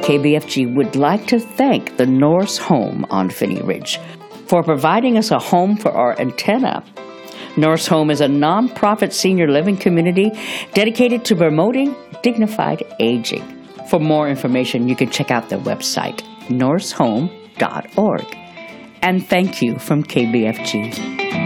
KBFG would like to thank the Norse Home on Phinney Ridge for providing us a home for our antenna. Norse Home is a nonprofit senior living community dedicated to promoting dignified aging. For more information, you can check out their website, norsehome.org. And thank you from KBFG.